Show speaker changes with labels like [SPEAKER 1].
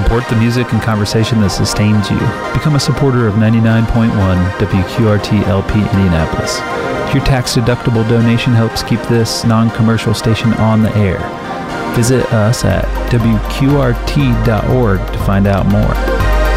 [SPEAKER 1] Support the music and conversation that sustains you. Become a supporter of 99.1 WQRT LP Indianapolis. Your tax-deductible donation helps keep this non-commercial station on the air. Visit us at WQRT.org to find out more.